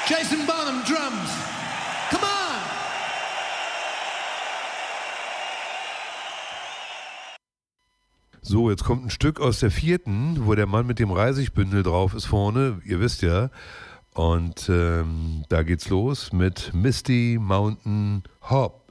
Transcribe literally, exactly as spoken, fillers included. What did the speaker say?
Jason Bonham, drums. Come on! So, jetzt kommt ein Stück aus der vierten, wo der Mann mit dem Reisigbündel drauf ist vorne, ihr wisst ja. Und ähm, da geht's los mit Misty Mountain Hop.